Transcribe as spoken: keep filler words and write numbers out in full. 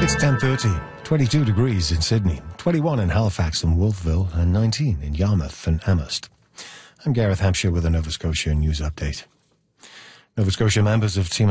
It's ten thirty, twenty-two degrees in Sydney, twenty-one in Halifax and Wolfville, and nineteen in Yarmouth and Amherst. I'm Gareth Hampshire with a Nova Scotia News Update. Nova Scotia members of Team